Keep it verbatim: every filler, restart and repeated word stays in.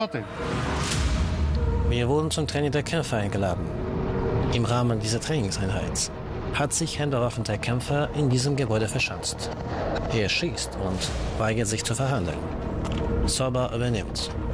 Wir wurden zum Training der Kämpfer eingeladen. Im Rahmen dieser Trainingseinheit hat sich Hendorf, der Kämpfer, in diesem Gebäude verschanzt. Er schießt und weigert sich zu verhandeln. Sober übernimmt.